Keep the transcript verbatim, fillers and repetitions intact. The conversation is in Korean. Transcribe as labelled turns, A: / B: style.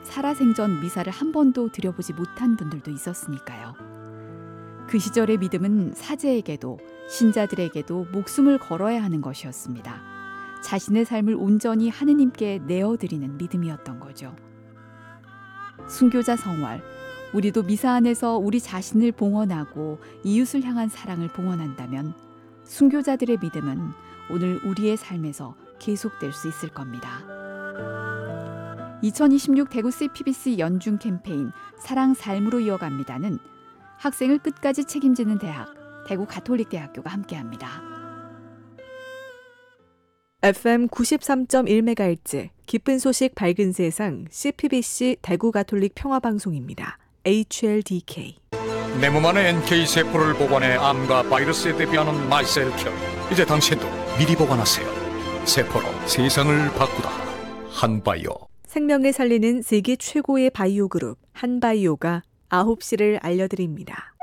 A: 살아생전 미사를 한 번도 드려보지 못한 분들도 있었으니까요. 그 시절의 믿음은 사제에게도 신자들에게도 목숨을 걸어야 하는 것이었습니다. 자신의 삶을 온전히 하느님께 내어드리는 믿음이었던 거죠. 순교자 성활, 우리도 미사 안에서 우리 자신을 봉헌하고 이웃을 향한 사랑을 봉헌한다면 순교자들의 믿음은 오늘 우리의 삶에서 계속될 수 있을 겁니다. 이천이십육 대구 씨피비씨 연중 캠페인 사랑 삶으로 이어갑니다는 학생을 끝까지 책임지는 대학, 대구 가톨릭대학교가 함께합니다.
B: 에프엠 구십삼 점 일 메가헤르츠 기쁜 소식 밝은 세상 씨피비씨 대구 가톨릭 평화방송입니다. 에이치엘디케이
C: 내 몸 안에 엔케이 세포를 보관해 암과 바이러스에 대비하는 마이셀큐. 이제 당신도 미리 보관하세요. 세포로 세상을 바꾸다. 한바이오.
B: 생명을 살리는 세계 최고의 바이오 그룹 한바이오가 아홉 시를 알려드립니다.